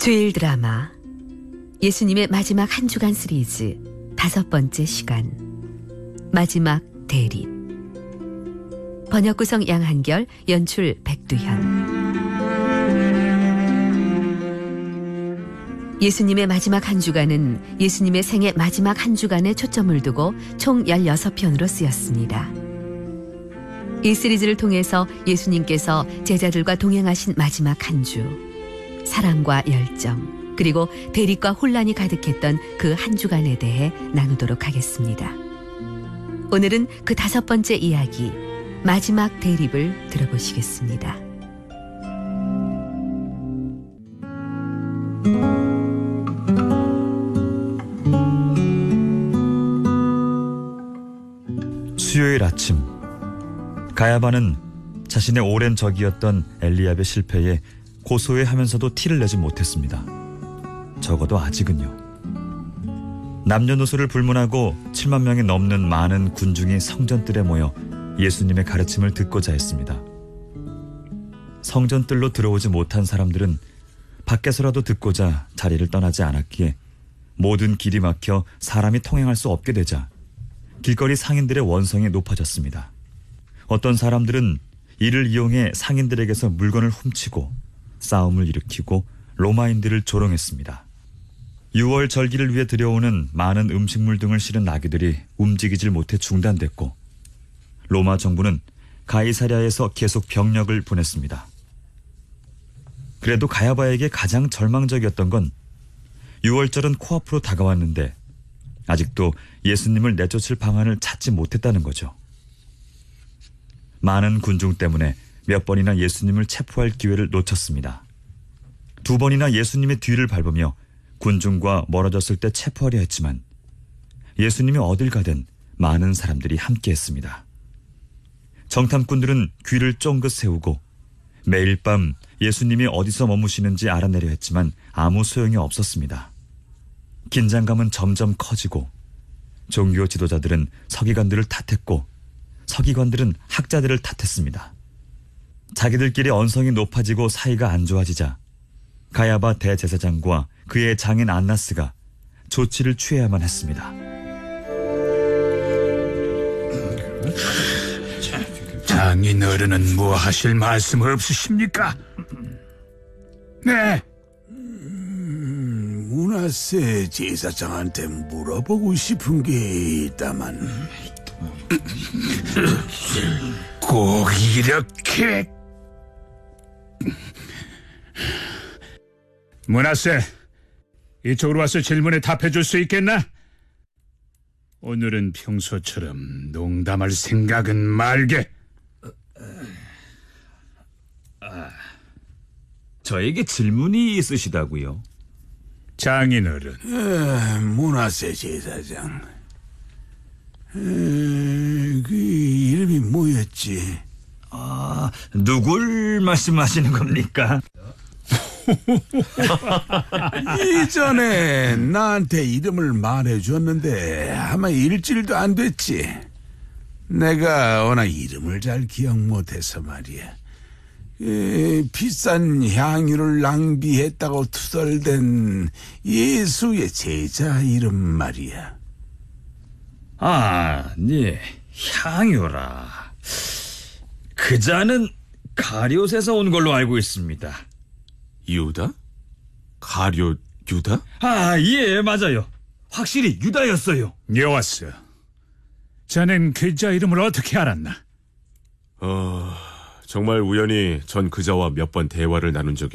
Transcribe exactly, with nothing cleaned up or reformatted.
주일 드라마 예수님의 마지막 한 주간 시리즈 다섯 번째 시간 마지막 대립. 번역 구성 양한결, 연출 백두현. 예수님의 마지막 한 주간은 예수님의 생애 마지막 한 주간에 초점을 두고 총 열여섯 편으로 쓰였습니다. 이 시리즈를 통해서 예수님께서 제자들과 동행하신 마지막 한 주, 사랑과 열정, 그리고 대립과 혼란이 가득했던 그 한 주간에 대해 나누도록 하겠습니다. 오늘은 그 다섯 번째 이야기, 마지막 대립을 들어보시겠습니다. 수요일 아침, 가야바는 자신의 오랜 적이었던 엘리압의 실패에 고소해하면서도 티를 내지 못했습니다. 적어도 아직은요. 남녀노소를 불문하고 칠만 명이 넘는 많은 군중이 성전뜰에 모여 예수님의 가르침을 듣고자 했습니다. 성전뜰로 들어오지 못한 사람들은 밖에서라도 듣고자 자리를 떠나지 않았기에 모든 길이 막혀 사람이 통행할 수 없게 되자 길거리 상인들의 원성이 높아졌습니다. 어떤 사람들은 이를 이용해 상인들에게서 물건을 훔치고 싸움을 일으키고 로마인들을 조롱했습니다. 유월 절기를 위해 들여오는 많은 음식물 등을 실은 나귀들이 움직이질 못해 중단됐고 로마 정부는 가이사랴에서 계속 병력을 보냈습니다. 그래도 가야바에게 가장 절망적이었던 건 유월절은 코앞으로 다가왔는데 아직도 예수님을 내쫓을 방안을 찾지 못했다는 거죠. 많은 군중 때문에 몇 번이나 예수님을 체포할 기회를 놓쳤습니다. 두 번이나 예수님의 뒤를 밟으며 군중과 멀어졌을 때 체포하려 했지만 예수님이 어딜 가든 많은 사람들이 함께했습니다. 정탐꾼들은 귀를 쫑긋 세우고 매일 밤 예수님이 어디서 머무시는지 알아내려 했지만 아무 소용이 없었습니다. 긴장감은 점점 커지고 종교 지도자들은 서기관들을 탓했고 서기관들은 학자들을 탓했습니다. 자기들끼리 언성이 높아지고 사이가 안 좋아지자 가야바 대제사장과 그의 장인 안나스가 조치를 취해야만 했습니다. 장인 어른은 뭐 하실 말씀 없으십니까? 네. 음, 문하세 제사장한테 물어보고 싶은 게 있다만. 꼭 이렇게. 문하세, 이쪽으로 와서 질문에 답해줄 수 있겠나? 오늘은 평소처럼 농담할 생각은 말게. 아, 저에게 질문이 있으시다고요? 장인어른. 에, 문하세 제사장. 에, 그 이름이 뭐였지? 아, 누굴 말씀하시는 겁니까? 이전에 나한테 이름을 말해줬는데 아마 일주일도 안 됐지. 내가 워낙 이름을 잘 기억 못해서 말이야. 에, 비싼 향유를 낭비했다고 투덜댄 예수의 제자 이름 말이야. 아, 네, 향유라. 그 자는 가룟에서 온 걸로 알고 있습니다. 유다? 가룟 유다? 아, 예, 맞아요. 확실히 유다였어요. 여왔어. 자넨 그자 이름을 어떻게 알았나? 어... 정말 우연히 전 그자와 몇 번 대화를 나눈 적이